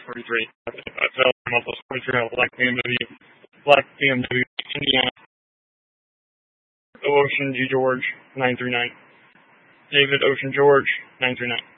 43. I fell off those 43 on Black BMW, Indiana. Ocean G. George, 939. David Ocean George, 939.